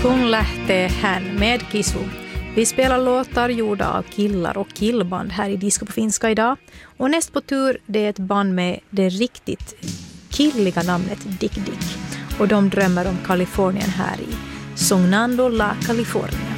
Kun lähtee hän med Kisu. Vi spelar låtar gjorda av killar och killband här i Disco på finska idag. Och näst på tur det är ett band med det riktigt killiga namnet Dick Dick. Och de drömmer om Kalifornien här i Sognando la California.